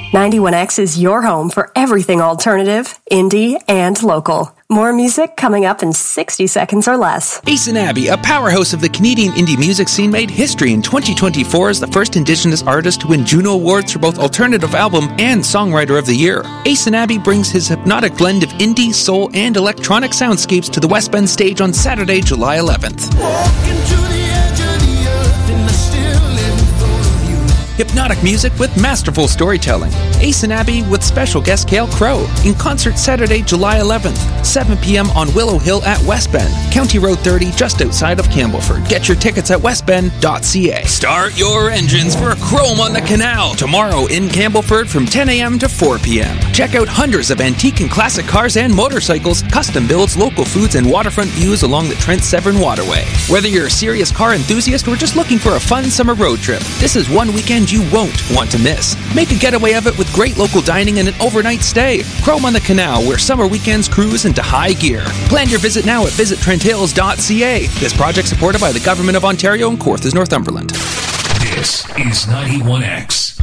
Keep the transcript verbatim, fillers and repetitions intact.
ninety-one X is your home for everything alternative, indie, and local. More music coming up in sixty seconds or less. Ace and Abby, a powerhouse of the Canadian indie music scene, made history in twenty twenty-four as the first Indigenous artist to win Juno Awards for both Alternative Album and Songwriter of the Year. Ace and Abby brings his hypnotic blend of indie, soul, and electronic soundscapes to the West Bend stage on Saturday, July eleventh. Hypnotic music with masterful storytelling. Ace and Abby with special guest Cale Crow in concert Saturday, July eleventh, seven p.m. on Willow Hill at West Bend, County Road thirty, just outside of Campbellford. Get your tickets at west bend dot c a. Start your engines for Chrome on the Canal tomorrow in Campbellford from ten a.m. to four p.m. Check out hundreds of antique and classic cars and motorcycles, custom builds, local foods, and waterfront views along the Trent Severn Waterway. Whether you're a serious car enthusiast or just looking for a fun summer road trip, this is one weekend you won't want to miss. Make a getaway of it with great local dining and an overnight stay. Chrome on the Canal, where summer weekends cruise into high gear. Plan your visit now at visit trent hills dot c a. This project supported by the Government of Ontario and Kawarthas, Northumberland. This is ninety-one X.